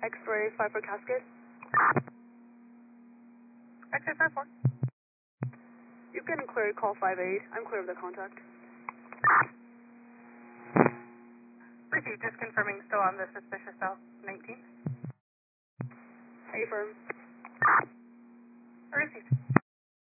X-ray 5 for casket. X-ray 5-4. You can clear call 5-8. I'm clear of the contact. Received, just confirming still on the suspicious south 19. Affirm. Received.